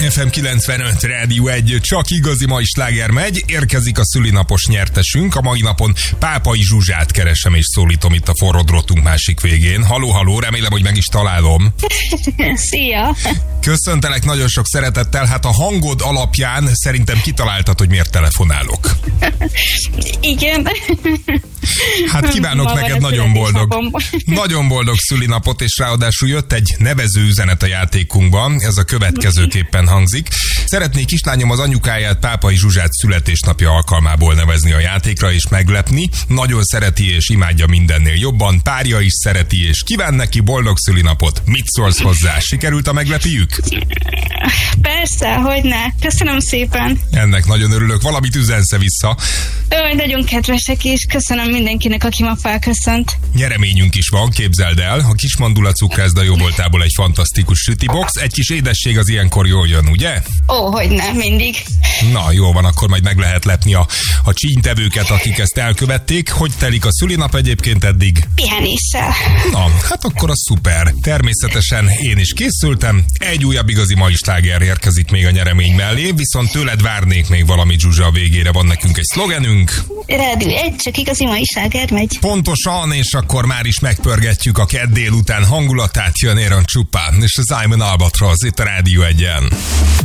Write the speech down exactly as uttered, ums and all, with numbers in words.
ef em kilencvenöt Rádió egy, csak igazi mai sláger megy, érkezik a szülinapos nyertesünk, a mai napon Pápai Zsuzsát keresem és szólítom itt a forró drótunk másik végén. Haló, haló, remélem, hogy meg is találom. Szia! Köszöntelek nagyon sok szeretettel, hát a hangod alapján szerintem kitaláltad, hogy miért telefonálok. Igen. Hát kívánok Ma neked nagyon boldog, nagyon boldog szülinapot, és ráadásul jött egy nevező üzenet a játékunkban, ez a következőképpen hangzik. Szeretnék kislányom az anyukáját, Pápai Zsuzsát születésnapja alkalmából nevezni a játékra és meglepni. Nagyon szereti és imádja mindennél jobban, párja is szereti és kíván neki boldog szülinapot. Mit szólsz hozzá? Sikerült a meglepijük? Persze, hogyne. Köszönöm szépen. Ennek nagyon örülök. Valamit üzensz vissza? Ő, nagyon kedvesek, és köszönöm mindenkinek, aki ma felköszönt. Nyereményünk is van, képzeld el. A kis mandula cukrászda jóvoltából egy fantasztikus sütibox. Egy kis édesség az ilyenkor jól jön, ugye? Ó, hogyne, mindig. Na, jó van, akkor majd meg lehet lepni a, a csínytevőket, akik ezt elkövették. Hogy telik a szülinap egyébként eddig? Pihenéssel. Na, hát akkor az szuper. Természetesen én is készültem. Egy újabb igazi mai sláger érkezik még a nyeremény mellé, viszont tőled várnék még valamit, Zsuzsa, a végére. Van nekünk egy szlogenünk. Rádió egy, csak igazi mai sláger megy. Pontosan, és akkor már is megpörgetjük a kedd délután hangulatát. Jön Aaron Csupa, és az I'm an Albatross itt a Rádió egyen.